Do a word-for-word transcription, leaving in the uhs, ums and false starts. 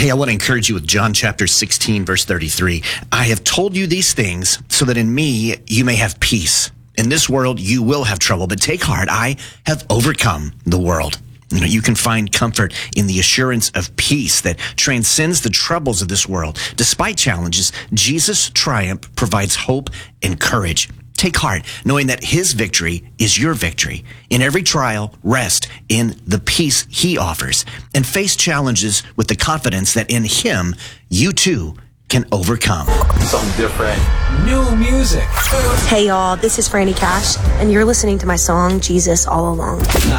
Hey, I want to encourage you with John chapter sixteen, verse thirty-three. I have told you these things so that in me you may have peace. In this world you will have trouble, but take heart, I have overcome the world. You know, you can find comfort in the assurance of peace that transcends the troubles of this world. Despite challenges, Jesus' triumph provides hope and courage. Take heart, knowing that his victory is your victory. In every trial, rest in the peace he offers, and face challenges with the confidence that in him, you too can overcome. Something different. New music. Hey y'all, this is Franny Cash, and you're listening to my song, Jesus All Along.